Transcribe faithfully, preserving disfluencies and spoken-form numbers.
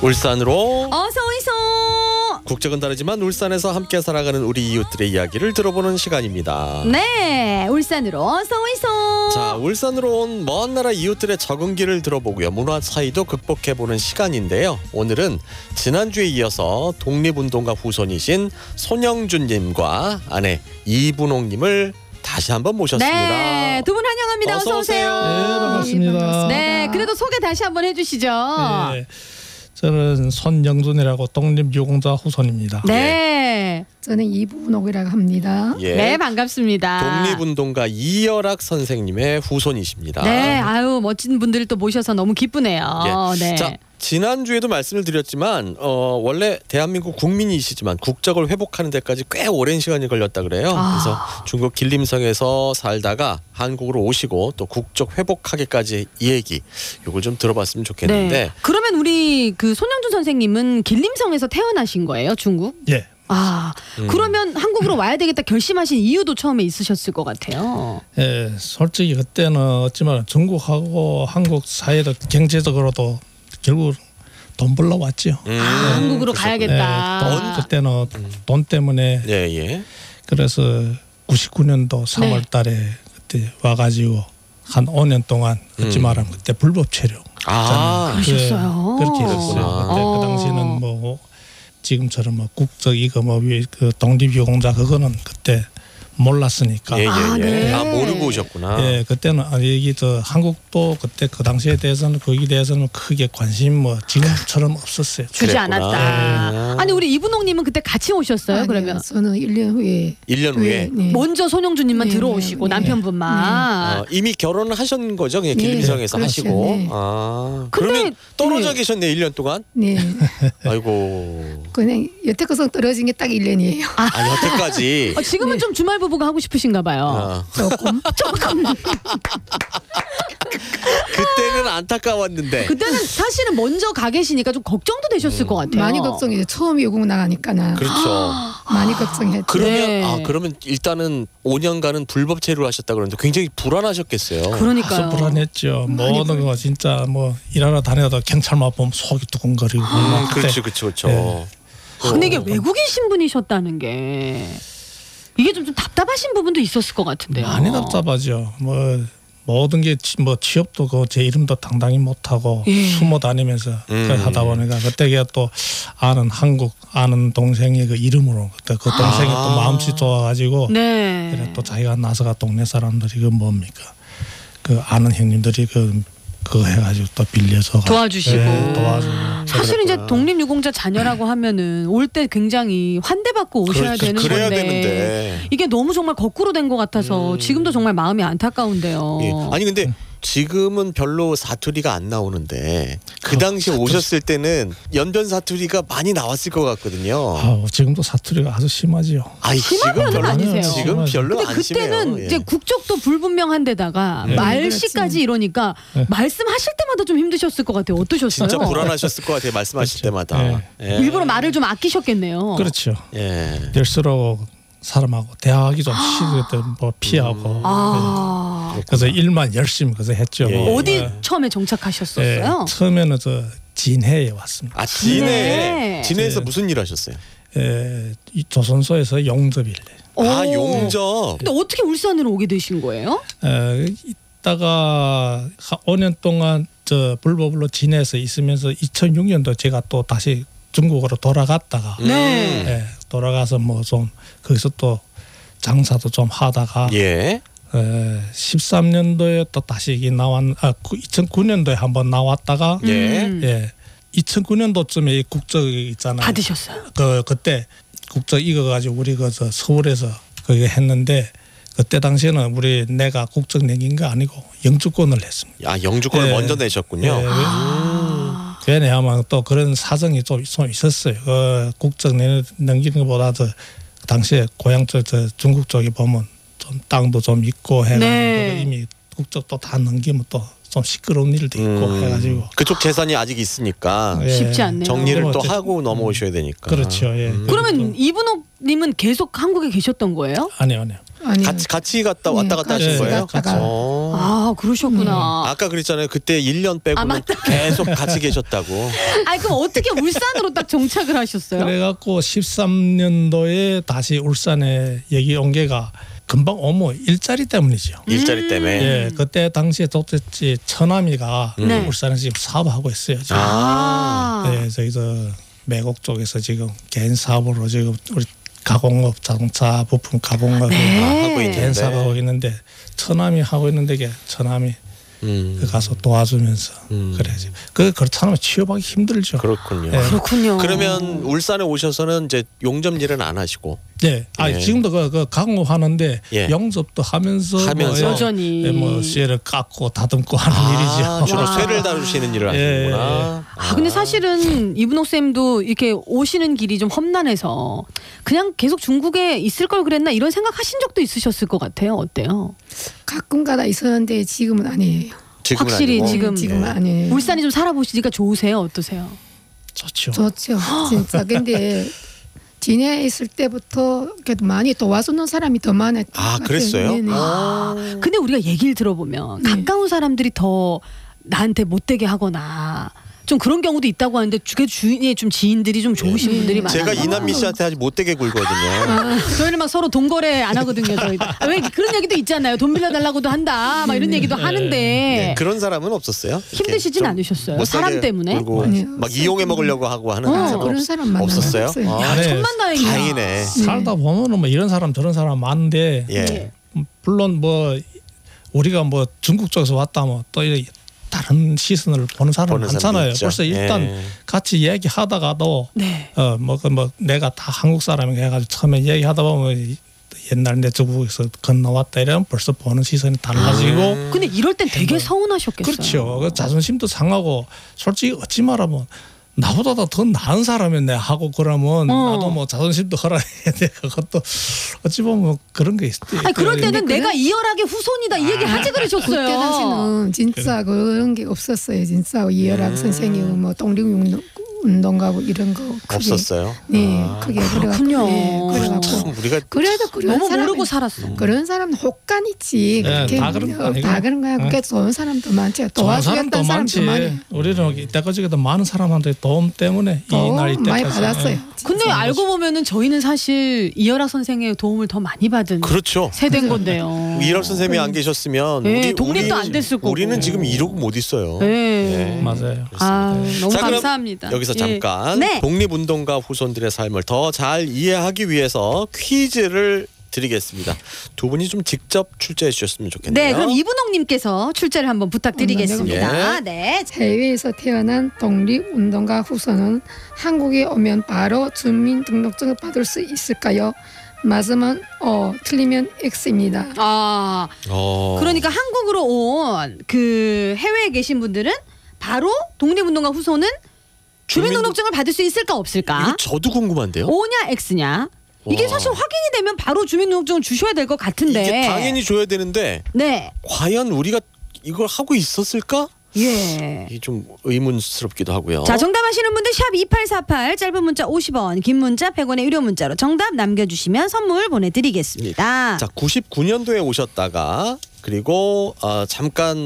울산으로 어서 오이소. 국적은 다르지만 울산에서 함께 살아가는 우리 이웃들의 이야기를 들어보는 시간입니다. 네, 울산으로 어서 오이소. 자, 울산으로 온 먼 나라 이웃들의 적응기를 들어보고요. 문화 차이도 극복해보는 시간인데요. 오늘은 지난주에 이어서 독립운동가 후손이신 손영준님과 아내 이분옥님을 다시 한번 모셨습니다. 네, 두 분 환영합니다. 어서, 어서 오세요. 오세요. 네, 반갑습니다. 네, 그래도 소개 다시 한번 해주시죠. 네, 저는 손영준이라고 독립유공자 후손입니다. 네, 저는 이분옥이라고 합니다. 예. 네, 반갑습니다. 독립운동가 이열학 선생님의 후손이십니다. 네, 아유 멋진 분들을 또 모셔서 너무 기쁘네요. 예. 네. 자, 지난주에도 말씀을 드렸지만 어, 원래 대한민국 국민이시지만 국적을 회복하는 데까지 꽤 오랜 시간이 걸렸다 그래요. 아. 그래서 중국 길림성에서 살다가 한국으로 오시고 또 국적 회복하기까지 이 얘기 요걸 좀 들어봤으면 좋겠는데. 네. 그러면 우리 그 손영준 선생님은 길림성에서 태어나신 거예요, 중국? 예. 아, 음. 그러면 한국으로 와야 되겠다 결심하신 이유도 처음에 있으셨을 것 같아요. 예, 솔직히 그때는 어찌만 중국하고 한국 사이도 경제적으로도 결국 돈 벌러 왔죠. 음. 아, 한국으로 가야겠다. 예, 돈, 그때는 돈 때문에 예, 예. 그래서 구십구 년도 삼월 달에 그때 와가지고 한 오 년 동안 어찌 음. 말하면 그때 불법 체류. 아, 그러셨어요? 예, 그렇게 했어요. 그때 어. 그 당시는 뭐 지금처럼 뭐 국적 이거 뭐그 독립유공자 그거는 그때 몰랐으니까. 예, 예, 예. 아, 네. 아, 모르고 오셨구나. 예, 그때는 아, 여기 저 한국도 그때 그 당시에 대해서는 거기에 대해서는 크게 관심 뭐 지금처럼 없었어요. 주지 그랬구나. 않았다. 네. 아니 우리 이분옥님은 그때 같이 오셨어요? 아니요, 그러면 저는 일 년 후에 일 년 후에 네. 먼저 손영준님만 네, 들어오시고 네, 네. 남편분만. 어, 이미 결혼을 하신 거죠? 그냥 네, 길림성에서 그렇죠. 하시고. 네. 아, 근데- 그러면 떨어져 네. 계셨네 일 년 동안. 네, 아이고. 그냥 여태껏 떨어진 게 딱 일 년이에요. 아, 여태까지. 어, 지금은 좀 주말 부부가 하고 싶으신가 봐요. 아, 조금. 조금. 그때는 안타까웠는데. 그때는 사실은 먼저 가 계시니까 좀 걱정도 되셨을 것 같아요. 많이 걱정이죠. 처음 외국 나가니까는 그렇죠. 많이 걱정했죠. 그러면 네. 아 그러면 일단은 오 년간은 불법 체류를 하셨다 그러는데 굉장히 불안하셨겠어요. 그러니까요. 아주 불안했죠. 모든 거 진짜 뭐 일하러 다녀도 경찰만 보면 속이 두근거리고. 음, 막 그때 그렇죠, 그렇죠, 그렇죠. 네. 아, 근데 이게 외국인 신분이셨다는 게 이게 좀, 좀 답답하신 부분도 있었을 것 같은데요. 많이 답답하죠. 뭐 모든 게 뭐 취업도 그 제 이름도 당당히 못하고 예. 숨어 다니면서 음. 그 하다 보니까 그때 또 아는 한국 아는 동생의 그 이름으로 그때 그 동생이 아. 또 마음씨 좋아가지고 네. 그래 또 자기가 나서가 동네 사람들이 그 뭡니까 그 아는 형님들이 그 그거 해가지고 또 빌려서 도와주시고. 네, 도와주고. 사실은 이제 그랬구나. 독립유공자 자녀라고 하면은 올 때 굉장히 환대받고 오셔야 그래, 되는 그래야 건데 되는데. 이게 너무 정말 거꾸로 된 것 같아서 음. 지금도 정말 마음이 안타까운데요. 예. 아니 근데 지금은 별로 사투리가 안 나오는데 그 당시 에 오셨을 때는 연변 사투리가 많이 나왔을 것 같거든요. 아, 지금도 사투리가 아주 심하지요. 아이 심한 지금 편은 별로 아니세요. 지금 별로 근데 안 그때는 심해요. 예. 이제 국적도 불분명한 데다가 네. 말씨까지 이러니까 네. 말씀하실 때마다 좀 힘드셨을 것 같아요. 어떠셨어요? 진짜 불안하셨을 것 같아요. 말씀하실 그렇죠. 때마다. 예. 일부러 말을 좀 아끼셨겠네요. 그렇죠. 예. 될수록 사람하고 대화하기 좀 싫을 뭐 피하고. 아, 네. 그래서 일만 열심히 그래서 했죠. 예. 뭐. 어디 네. 처음에 정착하셨었어요? 예, 처음에는 저 진해에 왔습니다. 아 진해. 진해. 진해에서 네. 무슨 일 하셨어요? 예, 이 조선소에서 용접일래. 아 오. 용접. 근데 어떻게 울산으로 오게 되신 거예요? 에, 있다가 오 년 동안 저 불법으로 진해에서 있으면서 이천육 년도 제가 또 다시 중국으로 돌아갔다가 음. 네. 예, 돌아가서 뭐 좀 거기서 또 장사도 좀 하다가 예. 에, 십삼 년도에 또 다시 이게 나왔 아 이천구 년도에 한번 나왔다가 예. 음. 예, 이천구 년도쯤에 이 국적 있잖아요. 받으셨어요. 그 그때 국적 이거 가지고 우리 그저 서울에서 그게 했는데 그때 당시에는 우리 내가 국적 내긴 거 아니고 영주권을 했습니다. 아 영주권을 예. 먼저 내셨군요. 예, 아. 왜냐하면 또 그런 사정이 좀, 좀 있었어요. 그 국적 내 넘기는 것보다 저 당시에 고향 쪽 저 중국 쪽에 보면 좀 땅도 좀 있고 해가지고 네. 이미 국적도 다 넘기면 또 좀 시끄러운 일도 있고 음. 해가지고 그쪽 재산이 아직 있으니까 예. 쉽지 않네요. 정리를 또 어쨌든, 하고 넘어오셔야 되니까. 그렇죠. 예. 음. 그러면 이분옥님은 계속 한국에 계셨던 거예요? 아니요, 아니요. 아니요. 같이 같이 갔다 왔다 네, 갔다 하신 같이 거예요? 갔다가. 어. 아 그러셨구나. 아까 그랬잖아요. 그때 일 년 빼고는 아, 맞다. 계속 같이 계셨다고. 아니 그럼 어떻게 울산으로 딱 정착을 하셨어요? 그래갖고 십삼 년도에 다시 울산에 여기 온 게가 금방 오모 일자리 때문이죠. 일자리 때문에. 예, 그때 당시에 독재지 처남이가 네. 울산에 지금 사업하고 있어요. 지금. 아. 네, 저기 저 매곡 쪽에서 지금 개인 사업으로 지금 우리 가공업 자동차 부품 가공업을 네. 아, 하고 있는데. 개인 사업하고 있는데 처남이 하고 있는데 게 처남이 음. 그 가서 도와주면서 음. 그래야지. 그 그렇다면 취업하기 힘들죠. 그렇군요. 예. 그렇군요. 그러면 울산에 오셔서는 이제 용접 일은 안 하시고 네, 아 예. 지금도 그, 그 가공업 하는데 예. 영접도 하면서, 하면서. 뭐, 예, 여전히. 예, 뭐 쇠를 깎고 다듬고 하는 아, 일이죠. 주로 와. 쇠를 다루시는 일을 예, 하시는구나. 아 근데 사실은 이분옥 쌤도 이렇게 오시는 길이 좀 험난해서 그냥 계속 중국에 있을 걸 그랬나 이런 생각하신 적도 있으셨을 것 같아요. 어때요? 가끔가다 있었는데 지금은 아니에요. 지금은 확실히 아니고. 지금 지금은 아니에요. 울산이 좀 살아보시니까 좋으세요? 어떠세요? 좋죠. 좋죠. 진짜. 근데 진해 있을 때부터 그래도 많이 도와주는 사람이 더 많았던 아, 것 같아요. 그랬어요? 네네. 아. 근데 우리가 얘기를 들어보면 네. 가까운 사람들이 더 나한테 못되게 하거나 좀 그런 경우도 있다고 하는데 그 주위에 좀 지인들이 좀 좋으신 네. 분들이 많아요. 제가 이남미 씨한테 아주 못되게 굴거든요. 저희는 막 서로 돈거래 안 하거든요. 저희 아, 왜 그런 얘기도 있잖아요. 돈 빌려달라고도 한다. 막 이런 얘기도 하는데 네, 그런 사람은 없었어요? 이렇게 힘드시진 좀 않으셨어요? 못 살게 사람 때문에? 굴고 아니요, 막 없어요. 이용해 먹으려고 하고 하는 어, 사람 그런 없- 사람 만나본 없었어요? 적 없어요. 아, 네. 천만다행이다. 다행이네. 살다 보면은 뭐 이런 사람 저런 사람 많은데 예. 물론 뭐 우리가 뭐 중국 쪽에서 왔다 뭐 또 다른 시선을 보는 사람 보는 사람도 많잖아요. 있죠. 벌써 일단 예. 같이 얘기하다가도 네. 어뭐 그 뭐 내가 다 한국 사람이 해가지고 처음에 얘기하다 보면 옛날 내 중국에서 건너왔다 이러면 벌써 보는 시선이 달라지고 근데 이럴 땐 되게 서운하셨겠어요. 그렇죠. 그 자존심도 상하고 솔직히 어찌 말하면 나보다 더 나은 사람이네 하고 그러면 어. 나도 뭐 자존심도 허락해야 돼. 그것도 어찌 보면 그런 게 있어. 아니 그럴 때는 근데 내가 이열하게 후손이다 이 얘기 하지 그러셨어요. 그때 당시는 진짜 그런 게 없었어요. 진짜 이열학 음. 선생님 뭐 독립운동 운동가고 이런 거 크게. 없었어요. 네, 아. 크게 그래갖고. 그렇군요. 네, 그래갖고 참 우리가 그래도 그런 너무 사람은- 모르고 살았어. 그런 사람 혹간 있지. 네, 그렇게 다 그런 거 아니고. 다 그런 거야. 네. 그게 좋은 사람도 많죠. 좋은 사람도 도와주겠다는 많지. 사람도 많이. 우리는 이때까지도 많은 사람한테 도움 때문에 이 어, 날 이때까지 많이 받았어요. 근데 알고 보면은 저희는 사실 이열학 선생의 도움을 더 많이 받은 그렇죠. 세대인 건데요. 이일학 선생님이 안 계셨으면 네, 우리 독립도 우리- 안 됐을 거고. 우리는 지금 이러고 못 있어요. 네. 네. 맞아요. 아 너무 자, 그럼 감사합니다. 여기서 예. 잠깐 네. 독립운동가 후손들의 삶을 더 잘 이해하기 위해서 퀴즈를 드리겠습니다. 두 분이 좀 직접 출제해 주셨으면 좋겠네요. 네, 그럼 이분옥님께서 출제를 한번 부탁드리겠습니다. 예. 네. 해외에서 태어난 독립운동가 후손은 한국에 오면 바로 주민등록증을 받을 수 있을까요? 맞으면 O, 틀리면 X입니다. 아, 어. 그러니까 한국으로 온 그 해외에 계신 분들은 바로 독립운동가 후손은 주민등록증을 받을 수 있을까 없을까? 이거 저도 궁금한데요. O냐 X냐? 이게 와. 사실 확인이 되면 바로 주민등록증을 주셔야 될 것 같은데. 이게 당연히 줘야 되는데 네. 과연 우리가 이걸 하고 있었을까? 예. 이게 좀 의문스럽기도 하고요. 자, 정답하시는 분들 샵 이팔사팔 짧은 문자 오십 원, 긴 문자 백 원의 유료 문자로 정답 남겨주시면 선물 보내드리겠습니다. 자, 구십구 년도에 오셨다가 그리고 어, 잠깐